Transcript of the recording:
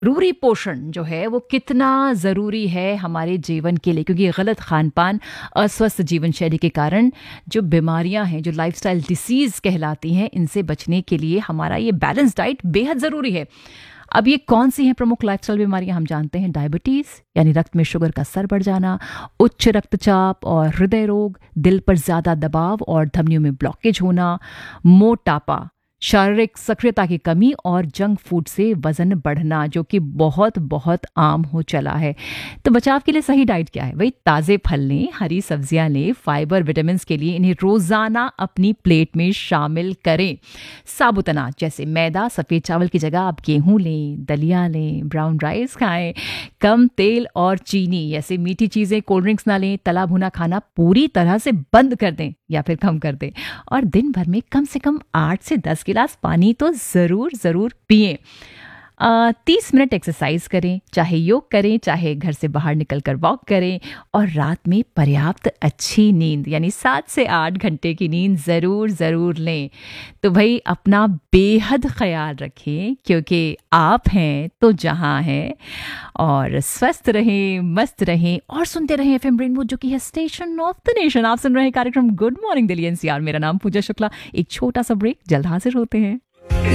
ज़रूरी पोषण जो है वो कितना ज़रूरी है हमारे जीवन के लिए, क्योंकि गलत खान-पान, अस्वस्थ जीवन शैली के कारण जो बीमारियां हैं, जो लाइफ़स्टाइल डिसीज़ कहलाती हैं, इनसे बचने के लिए हमारा ये बैलेंस डाइट बेहद ज़रूरी है। अब ये कौन-सी हैं प्रमुख लाइफ़स्टाइल बीमारियां? हम जानते हैं डायबिटीज़ यानी रक्त में शुगर का स्तर बढ़ जाना, उच्च रक्तचाप और हृदय रोग, दिल पर ज़्यादा दबाव और धमनियों में ब्लॉकेज होना, मोटापा, शारीरिक सक्रियता की कमी और जंक फूड से वज़न बढ़ना, जो कि बहुत बहुत आम हो चला है। तो बचाव के लिए सही डाइट क्या है? वही ताज़े फल लें, हरी सब्जियां लें, फाइबर, विटामिन्स के लिए इन्हें रोज़ाना अपनी प्लेट में शामिल करें। साबुत अनाज जैसे मैदा, सफ़ेद चावल की जगह आप गेहूँ लें, दलिया लें, ब्राउन राइस खाएँ। कम तेल और चीनी जैसे मीठी चीज़ें, कोल्ड ड्रिंक्स ना लें। तला भुना खाना पूरी तरह से बंद कर दें या फिर कम कर दें। और दिन भर में कम से कम 8 से 10 गिलास पानी तो ज़रूर ज़रूर पिएं। 30 मिनट एक्सरसाइज करें, चाहे योग करें, चाहे घर से बाहर निकलकर वॉक करें। और रात में पर्याप्त अच्छी नींद यानी 7 से 8 घंटे की नींद ज़रूर ज़रूर लें। तो भाई अपना बेहद ख्याल रखें, क्योंकि आप हैं तो जहां हैं। और स्वस्थ रहें, मस्त रहें और सुनते रहें एफएम रेनबो, जो कि है स्टेशन ऑफ द नेशन। आप सुन रहे हैं कार्यक्रम गुड मॉर्निंग दिल्ली एनसीआर। मेरा नाम पूजा शुक्ला। एक छोटा सा ब्रेक, जल्द हाजिर होते हैं।